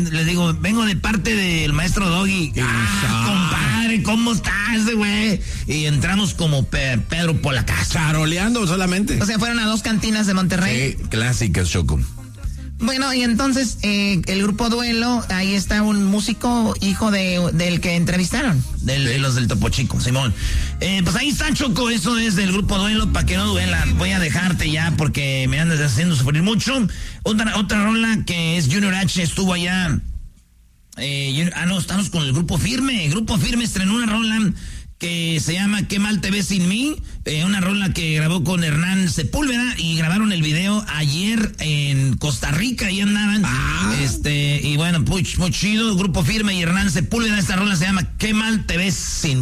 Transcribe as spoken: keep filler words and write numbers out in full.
les digo, vengo de parte del maestro Doggy. Ah, compadre, ¿cómo estás, güey? Y entramos como pe- Pedro por la casa. Charoleando solamente. O sea, fueron a dos cantinas de Monterrey. Sí, clásicas, Choco. Bueno, y entonces eh, el grupo Duelo, ahí está un músico hijo de, del que entrevistaron. Del, de los del Topo Chico, Simón. Eh, pues ahí está, Choco, eso es del grupo Duelo, para que no duela. Voy a dejarte ya porque me andas haciendo sufrir mucho. Otra, otra rola que es Junior H, estuvo allá. Eh, ah, no, estamos con el grupo Firme. El grupo Firme estrenó una rola que se llama Qué mal te ves sin mí, eh, una rola que grabó con Hernán Sepúlveda y grabaron el video ayer en Costa Rica, ahí andaban, ah. este, y bueno, muy, muy chido, Grupo Firme y Hernán Sepúlveda, esta rola se llama Qué mal te ves sin mí.